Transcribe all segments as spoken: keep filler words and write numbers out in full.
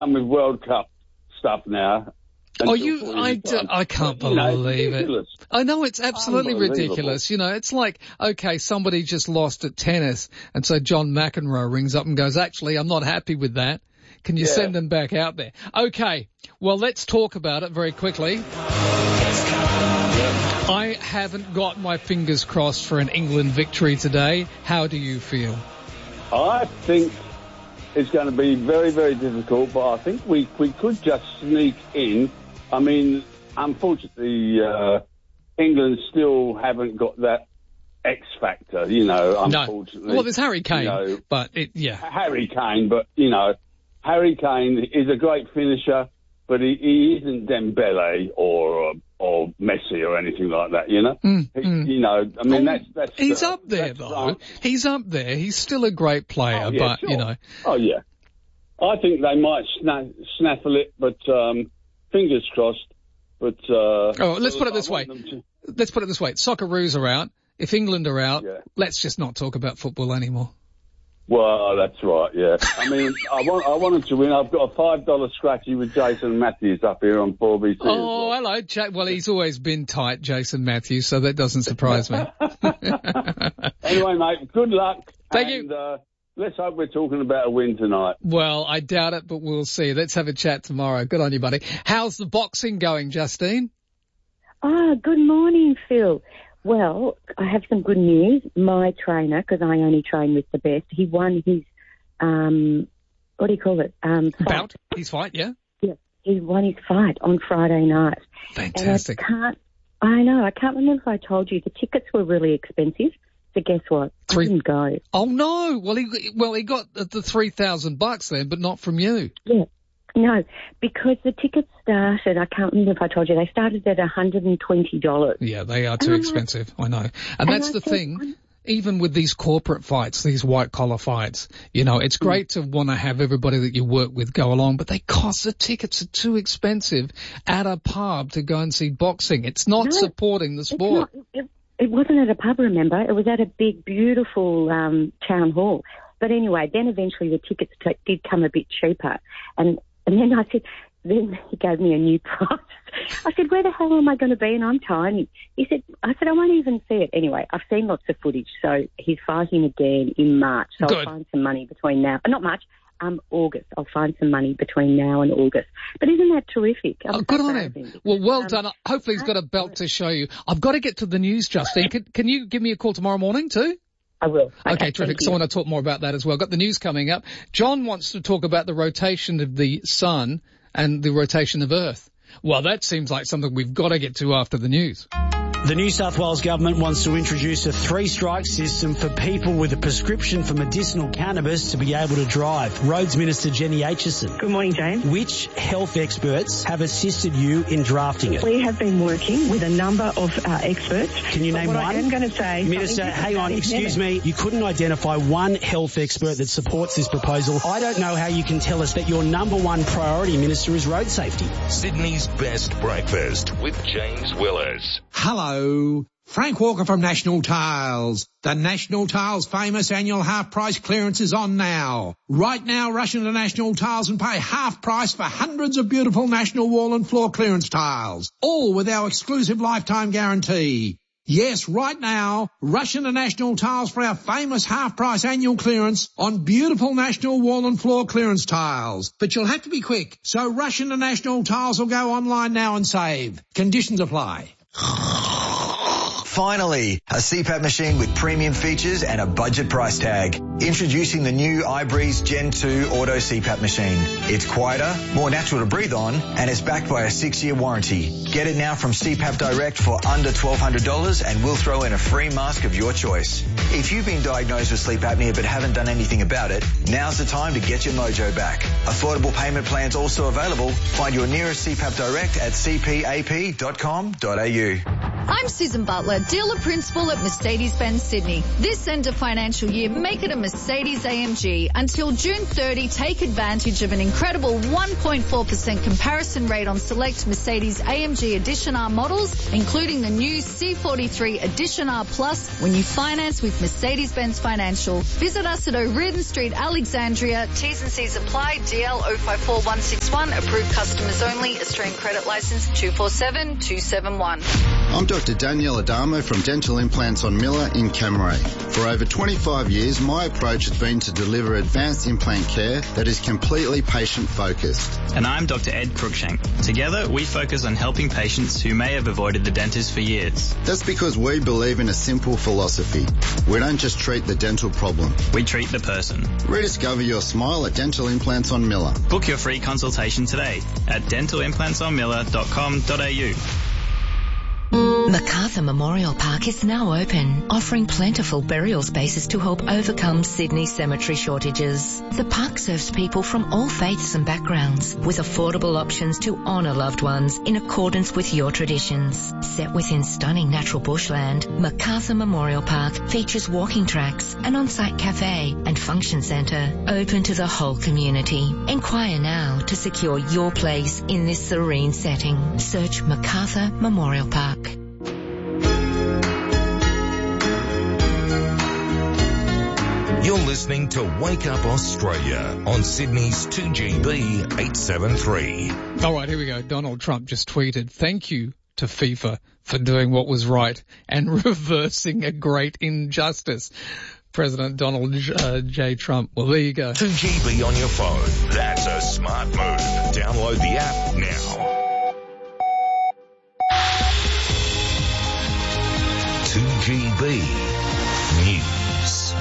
done with World Cup stuff now. Oh, you, I, d- I can't you know, believe it. I know it's absolutely ridiculous. You know, it's like, okay, somebody just lost at tennis, and so John McEnroe rings up and goes, actually, I'm not happy with that. Can you yeah. send them back out there? Okay, well, let's talk about it very quickly. Yeah. I haven't got my fingers crossed for an England victory today. How do you feel? I think it's going to be very, very difficult, but I think we, we could just sneak in. I mean, unfortunately, uh, England still haven't got that X factor, you know, unfortunately. No. Well, there's Harry Kane, you know, but it, yeah. Harry Kane, but, you know, Harry Kane is a great finisher, but he, he isn't Dembele or or Messi or anything like that, you know? Mm, he, mm. You know, I mean, oh, that's... that's He's uh, up there, though. Right. He's up there. He's still a great player, oh, yeah, but, sure. you know... Oh, yeah. I think they might sna- snaffle it, but... Um, fingers crossed, but... Uh, oh, let's put it this way. To... Let's put it this way. Socceroos are out. If England are out, yeah. let's just not talk about football anymore. Well, that's right, yeah. I mean, I want I wanted to win. I've got a five dollar scratchy with Jason Matthews up here on four B T. Oh, well. hello. Ja- well, he's always been tight, Jason Matthews, so that doesn't surprise me. Anyway, mate, good luck. Thank and, you. Uh, let's hope we're talking about a win tonight. Well, I doubt it, but we'll see. Let's have a chat tomorrow. Good on you, buddy. How's the boxing going, Justine? Ah, good morning, Phil. Well, I have some good news. My trainer, because I only train with the best, he won his, um, what do you call it? Um, fight. Bout? His fight, yeah? Yeah, he won his fight on Friday night. Fantastic. And I can't, I know, I can't remember if I told you, the tickets were really expensive. So guess what? Three... I didn't go. Oh no! Well, he well he got the three thousand bucks then, but not from you. Yeah, no, because the tickets started. I can't remember if I told you they started at a hundred and twenty dollars. Yeah, they are too and expensive. I, I know, and, and that's I the said, thing. I'm... Even with these corporate fights, these white collar fights, you know, it's great mm. to want to have everybody that you work with go along, but they cost. The tickets are too expensive at a pub to go and see boxing. It's not no, supporting the sport. It's not, it, It wasn't at a pub, remember? It was at a big, beautiful um, town hall. But anyway, then eventually the tickets t- did come a bit cheaper. And and then I said, then he gave me a new price. I said, where the hell am I going to be? And I'm tiny. He said, I said, I won't even see it. Anyway, I've seen lots of footage. So he's fighting again in March. So Good. I'll find some money between now. Not March. Um, August. I'll find some money between now and August. But isn't that terrific? I'm oh, so good on him. him. Well, well um, done. Hopefully he's got a belt to show you. I've got to get to the news, Justine. Can, can you give me a call tomorrow morning too? I will. Okay, okay terrific. So I want to talk more about that as well. Got the news coming up. John wants to talk about the rotation of the sun and the rotation of Earth. Well, that seems like something we've got to get to after the news. The New South Wales government wants to introduce a three-strike system for people with a prescription for medicinal cannabis to be able to drive. Roads Minister Jenny Aitchison. Good morning, James. Which health experts have assisted you in drafting it? We have been working with a number of uh, experts. Can you name what one? I am going to say... Minister, hang on, excuse me. You couldn't identify one health expert that supports this proposal. I don't know how you can tell us that your number one priority, Minister, is road safety. Sydney's best breakfast with James Willers. Hello. Frank Walker from National Tiles. The National Tiles famous annual half price clearance is on now. Right now, rush into National Tiles and pay half price for hundreds of beautiful National wall and floor clearance tiles, all with our exclusive lifetime guarantee. Yes, right now, rush into National Tiles for our famous half-price annual clearance on beautiful National wall and floor clearance tiles. But you'll have to be quick, so rush into National Tiles or go online now and save. Conditions apply. Finally, a C PAP machine with premium features and a budget price tag. Introducing the new iBreeze Gen two Auto C PAP machine. It's quieter, more natural to breathe on, and it's backed by a six-year warranty. Get it now from C PAP Direct for under twelve hundred dollars and we'll throw in a free mask of your choice. If you've been diagnosed with sleep apnea but haven't done anything about it, now's the time to get your mojo back. Affordable payment plans also available. Find your nearest C PAP Direct at c p a p dot com dot a u. I'm Susan Butler, dealer principal at Mercedes-Benz Sydney. This end of financial year, make it a Mercedes A M G. Until June thirtieth, take advantage of an incredible one point four percent comparison rate on select Mercedes A M G Edition R models, including the new C forty-three Edition R Plus, when you finance with Mercedes-Benz Financial. Visit us at O'Riordan Street, Alexandria. T's and C's apply. D L zero five four one six one. Approved customers only. Australian credit license two four seven two seven one. I'm Doctor Danielle Adamo from Dental Implants on Miller in Camray. For over twenty-five years, my approach has been to deliver advanced implant care that is completely patient-focused. And I'm Doctor Ed Cruikshank. Together, we focus on helping patients who may have avoided the dentist for years. That's because we believe in a simple philosophy. We don't just treat the dental problem. We treat the person. Rediscover your smile at Dental Implants on Miller. Book your free consultation today at dental implants on miller dot com dot a u. Macarthur Memorial Park is now open, offering plentiful burial spaces to help overcome Sydney's cemetery shortages. The park serves people from all faiths and backgrounds, with affordable options to honour loved ones in accordance with your traditions. Set within stunning natural bushland, Macarthur Memorial Park features walking tracks, an on-site cafe and function centre open to the whole community. Inquire now to secure your place in this serene setting. Search Macarthur Memorial Park. You're listening to Wake Up Australia on Sydney's two G B eight seventy-three. All right, here we go. Donald Trump just tweeted, "Thank you to FIFA for doing what was right and reversing a great injustice." President Donald uh, J. Trump. Well, there you go. two G B on your phone. That's a smart move. Download the app now. two G B News.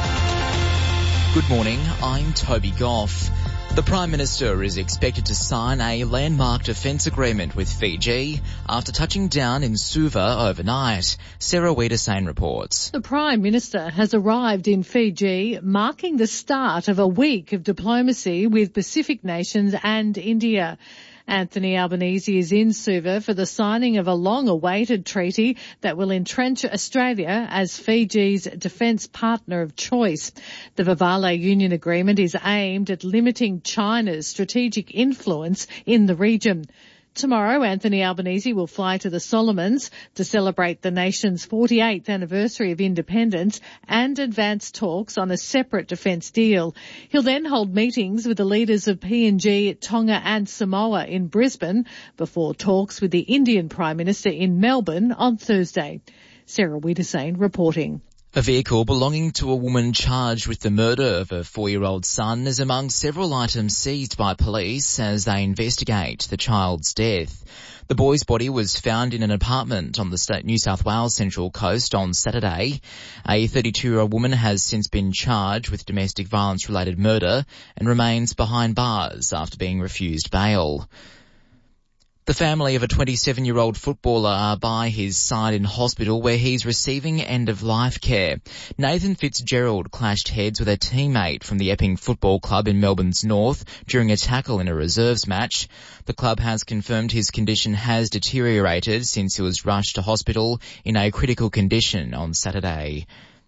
Good morning, I'm Toby Goff. The Prime Minister is expected to sign a landmark defence agreement with Fiji after touching down in Suva overnight. Sarah Wiedersane reports. The Prime Minister has arrived in Fiji, marking the start of a week of diplomacy with Pacific nations and India. Anthony Albanese is in Suva for the signing of a long-awaited treaty that will entrench Australia as Fiji's defence partner of choice. The Vivale Union Agreement is aimed at limiting China's strategic influence in the region. Tomorrow, Anthony Albanese will fly to the Solomons to celebrate the nation's forty-eighth anniversary of independence and advance talks on a separate defence deal. He'll then hold meetings with the leaders of P N G, Tonga and Samoa in Brisbane before talks with the Indian Prime Minister in Melbourne on Thursday. Sarah Wiedersane reporting. A vehicle belonging to a woman charged with the murder of her four-year-old son is among several items seized by police as they investigate the child's death. The boy's body was found in an apartment on the state New South Wales Central Coast on Saturday. A thirty-two-year-old woman has since been charged with domestic violence-related murder and remains behind bars after being refused bail. The family of a twenty-seven-year-old footballer are by his side in hospital where he's receiving end-of-life care. Nathan Fitzgerald clashed heads with a teammate from the Epping Football Club in Melbourne's north during a tackle in a reserves match. The club has confirmed his condition has deteriorated since he was rushed to hospital in a critical condition on Saturday.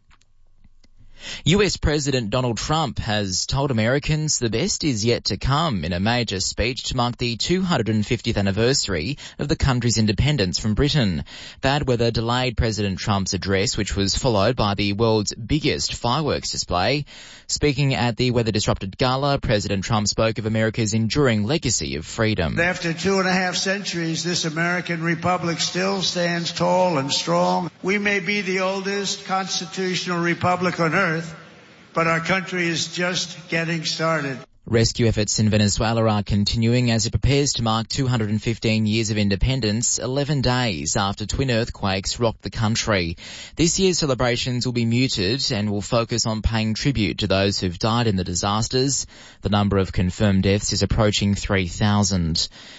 U S President Donald Trump has told Americans the best is yet to come in a major speech to mark the two hundred fiftieth anniversary of the country's independence from Britain. Bad weather delayed President Trump's address, which was followed by the world's biggest fireworks display. Speaking at the weather-disrupted gala, President Trump spoke of America's enduring legacy of freedom. After two and a half centuries, this American republic still stands tall and strong. We may be the oldest constitutional republic on earth, but our country is just getting started. Rescue efforts in Venezuela are continuing as it prepares to mark two hundred fifteen years of independence, eleven days after twin earthquakes rocked the country. This year's celebrations will be muted and will focus on paying tribute to those who've died in the disasters. The number of confirmed deaths is approaching three thousand.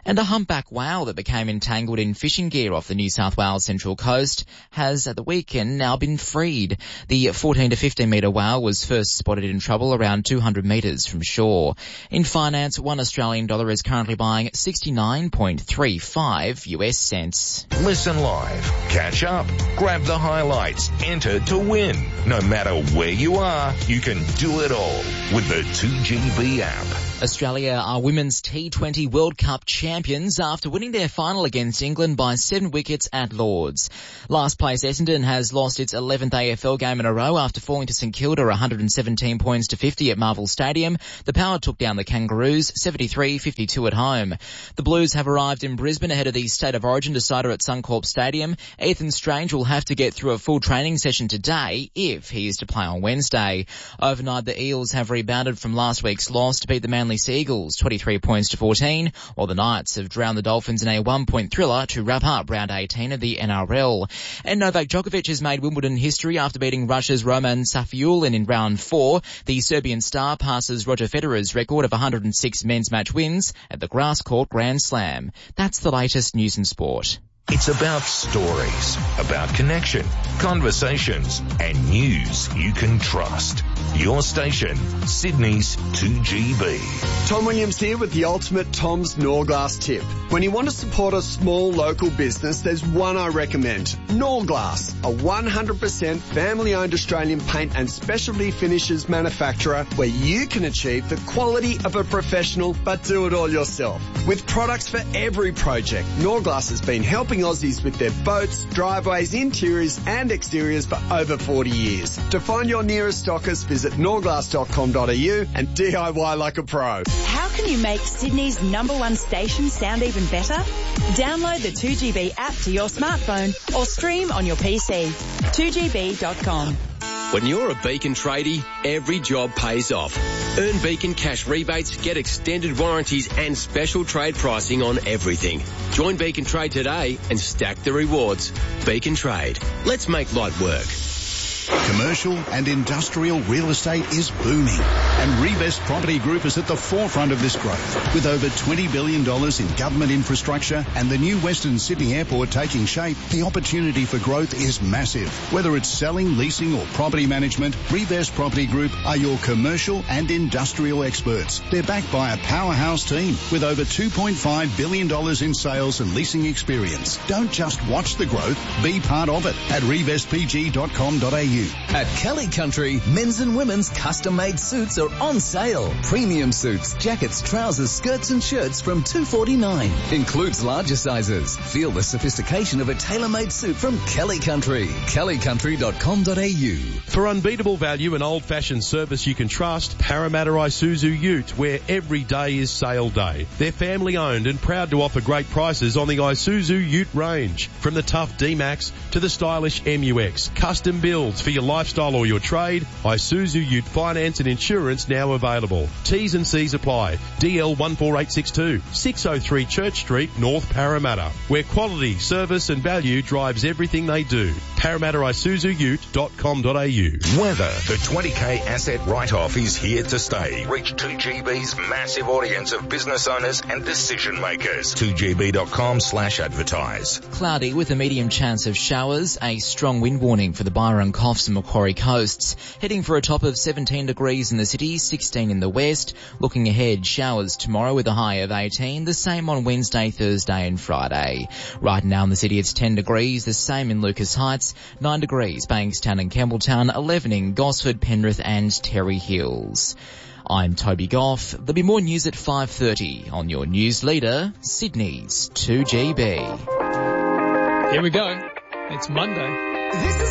And a humpback whale that became entangled in fishing gear off the New South Wales Central Coast has at the weekend now been freed. The fourteen to fifteen metre whale was first spotted in trouble around two hundred metres from shore. In finance, one Australian dollar is currently buying sixty-nine point three five US cents. Listen live, catch up, grab the highlights, enter to win. No matter where you are, you can do it all with the two G B app. Australia are Women's T twenty World Cup champions after winning their final against England by seven wickets at Lords. Last place Essendon has lost its eleventh A F L game in a row after falling to St Kilda one hundred seventeen points to fifty at Marvel Stadium. The Power took down the Kangaroos seventy-three fifty-two at home. The Blues have arrived in Brisbane ahead of the State of Origin decider at Suncorp Stadium. Ethan Strange will have to get through a full training session today if he is to play on Wednesday. Overnight, the Eels have rebounded from last week's loss to beat the Manly Seagulls twenty-three points to fourteen, while the Knights have drowned the Dolphins in a one-point thriller to wrap up round eighteen of the N R L. And Novak Djokovic has made Wimbledon history after beating Russia's Roman Safiulin in round four. The Serbian star passes Roger Federer's record of one hundred six men's match wins at the Grass Court Grand Slam. That's the latest news and sport. It's about stories, about connection, conversations, and news you can trust. Your station, Sydney's two G B. Tom Williams here with the ultimate Tom's Norglass tip. When you want to support a small local business, there's one I recommend. Norglass, a one hundred percent family-owned Australian paint and specialty finishes manufacturer where you can achieve the quality of a professional but do it all yourself. With products for every project, Norglass has been helping Aussies with their boats, driveways, interiors and exteriors for over forty years. To find your nearest stockist, visit norglass dot com dot a u and D I Y like a pro. How can you make Sydney's number one station sound even better? Download the two G B app to your smartphone or stream on your P C. two G B dot com. When you're a Beacon tradie, every job pays off. Earn Beacon cash rebates, get extended warranties and special trade pricing on everything. Join Beacon Trade today and stack the rewards. Beacon Trade. Let's make light work. Commercial and industrial real estate is booming, and Revest Property Group is at the forefront of this growth. With over twenty billion dollars in government infrastructure and the new Western Sydney Airport taking shape, the opportunity for growth is massive. Whether it's selling, leasing or property management, Revest Property Group are your commercial and industrial experts. They're backed by a powerhouse team with over two point five billion dollars in sales and leasing experience. Don't just watch the growth, be part of it at revest p g dot com dot a u. At Kelly Country, men's and women's custom-made suits are on sale. Premium suits, jackets, trousers, skirts and shirts from two forty-nine. Includes larger sizes. Feel the sophistication of a tailor-made suit from Kelly Country. kelly country dot com dot a u. For unbeatable value and old-fashioned service you can trust, Parramatta Isuzu Ute, where every day is sale day. They're family-owned and proud to offer great prices on the Isuzu Ute range. From the tough D-Max to the stylish M U X. Custom builds for your lifestyle or your trade, Isuzu Ute Finance and Insurance now available. T's and C's apply. D L one four eight six two, six oh three Church Street, North Parramatta, where quality, service and value drives everything they do. Parramatta Isuzu Ute dot com dot a u. Weather. The twenty K asset write-off is here to stay. Reach two G B's massive audience of business owners and decision makers. two G B dot com slash advertise. Cloudy with a medium chance of showers, a strong wind warning for the Byron, Coffs and Macquarie coasts. Heading for a top of seventeen degrees in the city, sixteen in the west. Looking ahead, showers tomorrow with a high of eighteen, the same on Wednesday, Thursday and Friday. Right now in the city it's ten degrees, the same in Lucas Heights, nine degrees Bankstown and Campbelltown, eleven in Gosford, Penrith and Terry Hills. I'm Toby Goff. There'll be more news at five thirty on your news leader, Sydney's two G B. Here we go. It's Monday. This is